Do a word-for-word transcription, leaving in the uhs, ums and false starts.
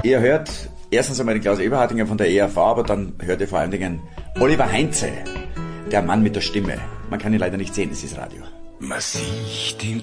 Ihr hört erstens einmal den Klaus Eberhardinger von der E R V, aber dann hört ihr vor allen Dingen Oliver Heinze, der Mann mit der Stimme. Man kann ihn leider nicht sehen, es ist Radio. Man sieht ihn